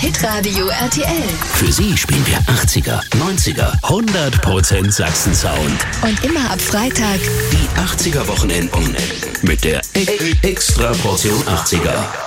Hitradio RTL. Für Sie spielen wir 80er, 90er, 100% Sachsen-Sound. Und immer ab Freitag Die 80er Wochenenden mit der Extra-Portion 80er.